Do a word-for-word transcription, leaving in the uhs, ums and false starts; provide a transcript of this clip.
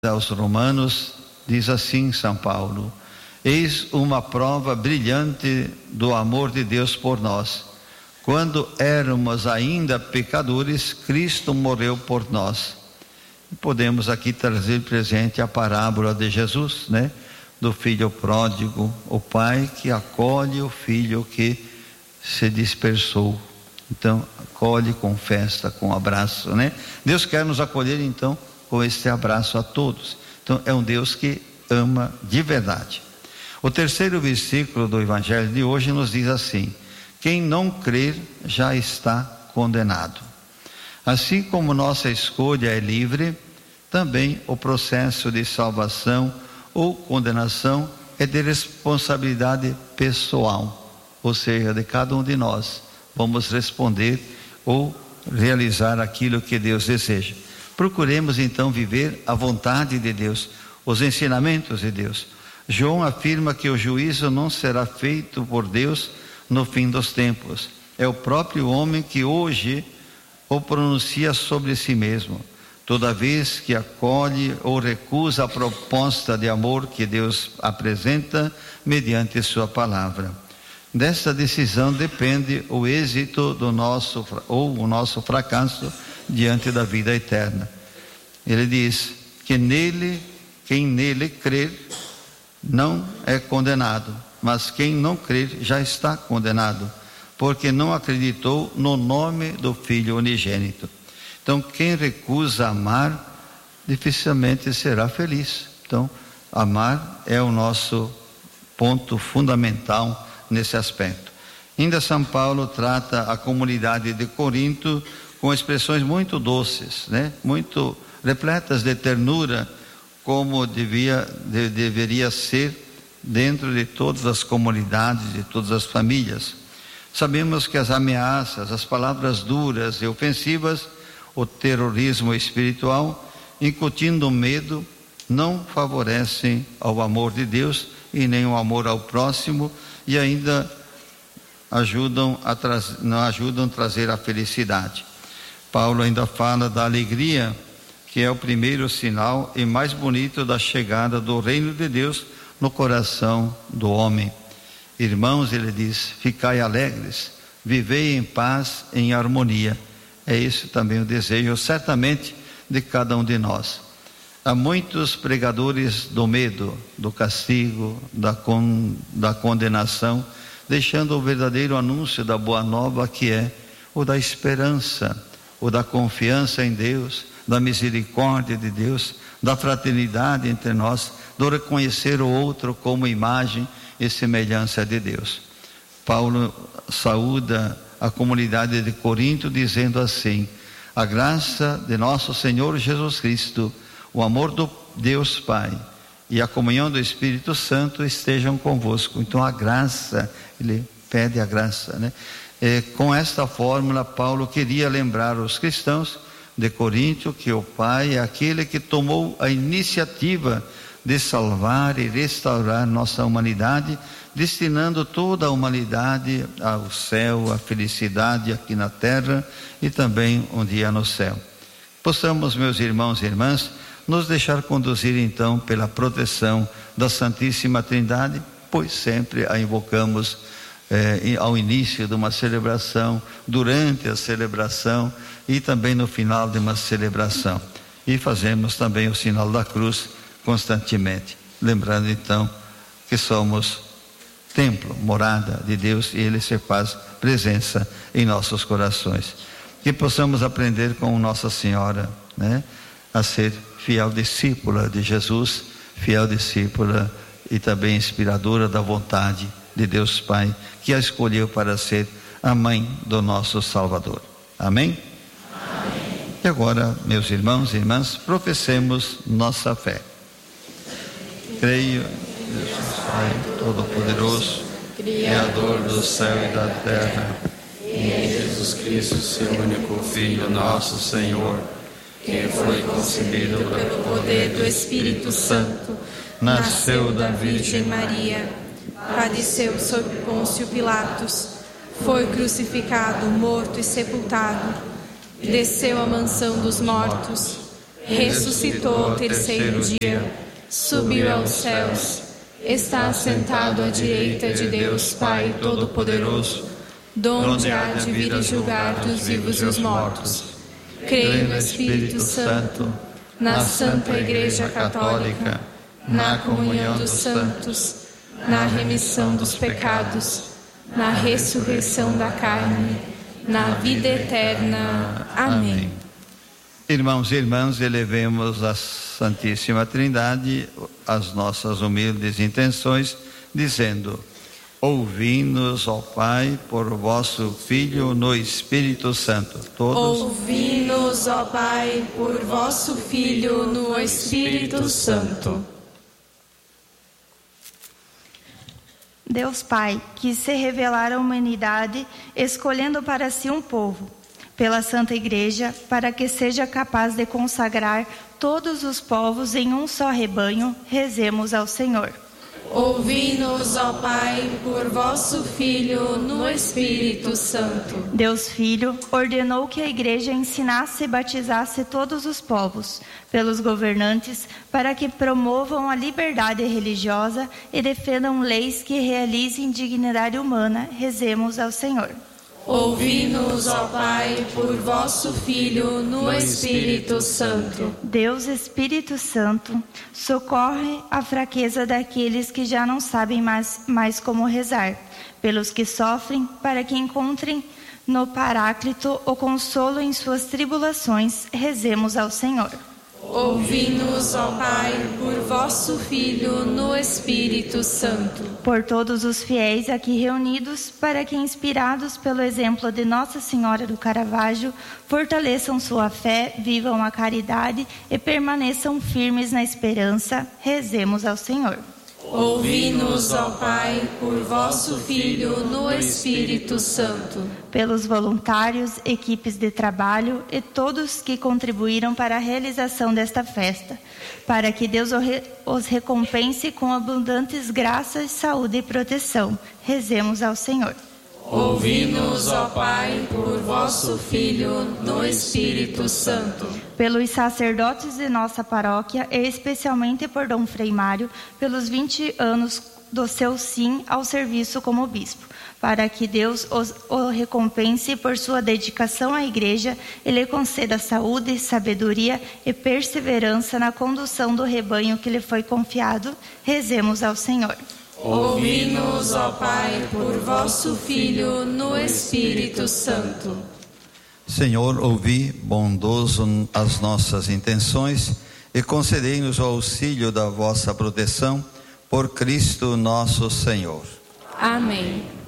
aos Romanos, diz assim São Paulo: eis uma prova brilhante do amor de Deus por nós. Quando éramos ainda pecadores, Cristo morreu por nós. Podemos aqui trazer presente a parábola de Jesus, né? Do filho pródigo, o pai que acolhe o filho que se dispersou. Então, acolhe com festa, com abraço, né? Deus quer nos acolher, então, com este abraço a todos. Então, é um Deus que ama de verdade. O terceiro versículo do Evangelho de hoje nos diz assim: quem não crer já está condenado. Assim como nossa escolha é livre, também o processo de salvação ou condenação é de responsabilidade pessoal, ou seja, de cada um de nós. Vamos responder ou realizar aquilo que Deus deseja. Procuremos então viver a vontade de Deus, os ensinamentos de Deus. João afirma que o juízo não será feito por Deus no fim dos tempos. É o próprio homem que hoje o pronuncia sobre si mesmo, toda vez que acolhe ou recusa a proposta de amor que Deus apresenta mediante sua palavra. Dessa decisão depende o êxito do nosso ou o nosso fracasso diante da vida eterna. Ele diz que nele, quem nele crer não é condenado, mas quem não crer já está condenado, porque não acreditou no nome do Filho unigênito. Então, quem recusa amar, dificilmente será feliz. Então, amar é o nosso ponto fundamental nesse aspecto. Ainda São Paulo trata a comunidade de Corinto com expressões muito doces, né? Muito repletas de ternura, como devia, de, deveria ser dentro de todas as comunidades, de todas as famílias. Sabemos que as ameaças, as palavras duras e ofensivas, o terrorismo espiritual, incutindo medo, não favorecem ao amor de Deus e nem o amor ao próximo, e ainda ajudam a tra- não ajudam a trazer a felicidade. Paulo ainda fala da alegria, que é o primeiro sinal e mais bonito da chegada do reino de Deus no coração do homem. Irmãos, ele diz, ficai alegres, vivei em paz, em harmonia. É esse também o desejo, certamente, de cada um de nós. Há muitos pregadores do medo, do castigo, da, con, da condenação, deixando o verdadeiro anúncio da boa nova, que é o da esperança, o da confiança em Deus, da misericórdia de Deus, da fraternidade entre nós, do reconhecer o outro como imagem e semelhança de Deus. Paulo saúda a comunidade de Corinto dizendo assim: a graça de nosso Senhor Jesus Cristo, o amor do Deus Pai e a comunhão do Espírito Santo estejam convosco. Então a graça, ele pede a graça, né? É, com esta fórmula, Paulo queria lembrar os cristãos de Corinto que o Pai é aquele que tomou a iniciativa de salvar e restaurar nossa humanidade, destinando toda a humanidade ao céu, à felicidade aqui na terra e também um dia no céu. Possamos, meus irmãos e irmãs, nos deixar conduzir então pela proteção da Santíssima Trindade, pois sempre a invocamos eh, ao início de uma celebração, durante a celebração e também no final de uma celebração. E fazemos também o sinal da cruz constantemente, lembrando então que somos templo, morada de Deus, e Ele se faz presença em nossos corações. Que possamos aprender com Nossa Senhora, né, a ser fiel discípula de Jesus, fiel discípula e também inspiradora da vontade de Deus Pai, que a escolheu para ser a mãe do nosso Salvador. Amém? Amém. E agora, meus irmãos e irmãs, professemos nossa fé. Creio em Deus Pai Todo-Poderoso, Criador do céu e da terra, e em Jesus Cristo, seu único Filho, nosso Senhor, que foi concebido pelo poder do Espírito Santo, nasceu da Virgem Maria, padeceu sob Pôncio Pilatos, foi crucificado, morto e sepultado, desceu à mansão dos mortos, ressuscitou ao terceiro dia, subiu aos céus, está sentado à direita de Deus Pai Todo-Poderoso, donde há de vir a julgar os vivos e os mortos. Creio no Espírito Santo, na Santa Igreja Católica, na comunhão dos santos, na remissão dos pecados, na ressurreição da carne, na vida eterna. Amém. Irmãos e irmãs, elevemos à Santíssima Trindade as nossas humildes intenções, dizendo: ouvi-nos, ó Pai, por vosso Filho no Espírito Santo. Todos. Ouvi-nos, ó Pai, por vosso Filho no Espírito Santo. Deus Pai, quis se revelar à humanidade, escolhendo para si um povo, pela Santa Igreja, para que seja capaz de consagrar todos os povos em um só rebanho, rezemos ao Senhor. Ouvi-nos, ó Pai, por vosso Filho no Espírito Santo. Deus Filho ordenou que a Igreja ensinasse e batizasse todos os povos, pelos governantes, para que promovam a liberdade religiosa e defendam leis que realizem dignidade humana. Rezemos ao Senhor. Ouvi-nos, ó Pai, por vosso Filho no Espírito Santo. Deus Espírito Santo, socorre a fraqueza daqueles que já não sabem mais, mais como rezar, pelos que sofrem, para que encontrem no Paráclito o consolo em suas tribulações. Rezemos ao Senhor. Ouvi-nos, ó Pai, por vosso Filho no Espírito Santo. Por todos os fiéis aqui reunidos, para que, inspirados pelo exemplo de Nossa Senhora do Caravaggio, fortaleçam sua fé, vivam a caridade e permaneçam firmes na esperança. Rezemos ao Senhor. Ouvi-nos, ó Pai, por vosso Filho no Espírito Santo. Pelos voluntários, equipes de trabalho e todos que contribuíram para a realização desta festa, para que Deus os recompense com abundantes graças, saúde e proteção. Rezemos ao Senhor. Ouvi-nos, ó Pai, por vosso Filho no Espírito Santo. Pelos sacerdotes de nossa paróquia e especialmente por Dom Frei Mário, pelos vinte anos do seu sim ao serviço como bispo, para que Deus os, o recompense por sua dedicação à Igreja e lhe conceda saúde, sabedoria e perseverança na condução do rebanho que lhe foi confiado. Rezemos ao Senhor. Ouvi-nos, ó Pai, por vosso Filho no Espírito Santo. Senhor, ouvi bondoso as nossas intenções e concedei-nos o auxílio da vossa proteção, por Cristo nosso Senhor. Amém.